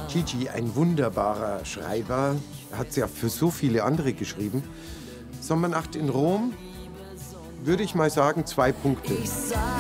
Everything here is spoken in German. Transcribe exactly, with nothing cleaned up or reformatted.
Gigi, ein wunderbarer Schreiber, hat ja für so viele andere geschrieben. Sommernacht in Rom, würde ich mal sagen, zwei Punkte.